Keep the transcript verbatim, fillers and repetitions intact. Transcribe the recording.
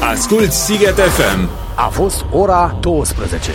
Asculți Sighet F M. A fost ora douăsprezece.